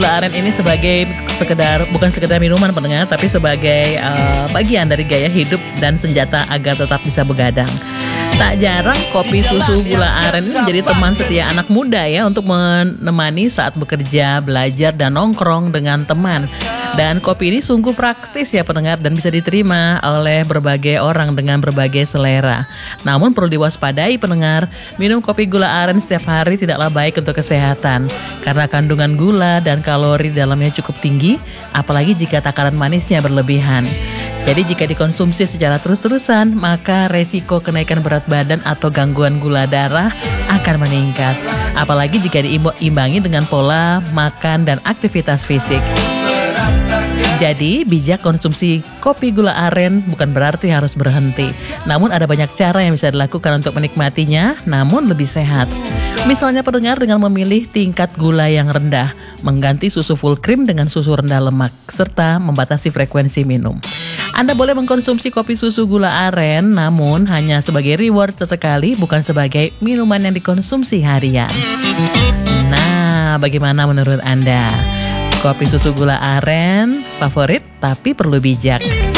Gula aren ini bukan sekedar minuman pendengar, tapi sebagai bagian dari gaya hidup dan senjata agar tetap bisa begadang. Tak jarang kopi susu gula aren ini menjadi teman setia anak muda ya, untuk menemani saat bekerja, belajar, dan nongkrong dengan teman. Dan kopi ini sungguh praktis ya pendengar, dan bisa diterima oleh berbagai orang dengan berbagai selera. Namun perlu diwaspadai pendengar, minum kopi gula aren setiap hari tidaklah baik untuk kesehatan, karena kandungan gula dan kalori di dalamnya cukup tinggi, apalagi jika takaran manisnya berlebihan. Jadi jika dikonsumsi secara terus-terusan, maka resiko kenaikan berat badan atau gangguan gula darah akan meningkat. Apalagi jika diimbangi dengan pola makan dan aktivitas fisik. Jadi bijak konsumsi kopi gula aren bukan berarti harus berhenti. Namun ada banyak cara yang bisa dilakukan untuk menikmatinya, namun lebih sehat. Misalnya pendengar dengan memilih tingkat gula yang rendah, mengganti susu full cream dengan susu rendah lemak, serta membatasi frekuensi minum. Anda boleh mengkonsumsi kopi susu gula aren, namun hanya sebagai reward sesekali, bukan sebagai minuman yang dikonsumsi harian. Nah, bagaimana menurut Anda? Kopi susu gula aren favorit tapi perlu bijak.